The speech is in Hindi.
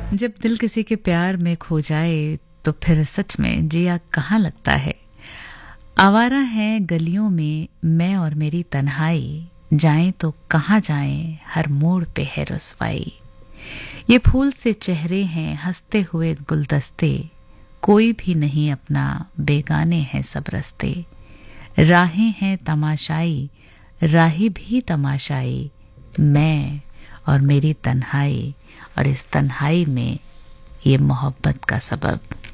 जब दिल किसी के प्यार में खो जाए तो फिर सच में जिया कहाँ लगता है। आवारा है गलियों में मैं और मेरी तन्हाई, जाएं तो कहाँ जाएं हर मोड़ पे है रुसवाई। ये फूल से चेहरे हैं हंसते हुए गुलदस्ते, कोई भी नहीं अपना बेगाने हैं सब रस्ते। राहें हैं तमाशाई, राही भी तमाशाई, मैं और मेरी तन्हाई, और इस तन्हाई में ये मोहब्बत का सबब।